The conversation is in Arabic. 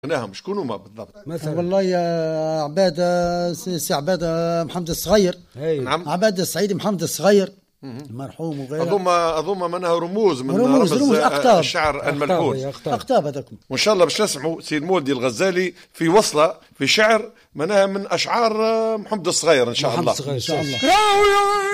غناهم شكون هما بالضبط؟ مثلا والله يا عبادة سي عبادة محمد الصغير. نعم. عبادة السعيد محمد الصغير المرحوم وغيره. أظن منها رموز من رموز أقطاب الشعر الملحون. أقطاب هذاكم. وإن شاء الله باش نسمعوا سيد مولدي الغزالي في وصلة في شعر منها من أشعار محمد الصغير إن شاء الله. إن شاء الله.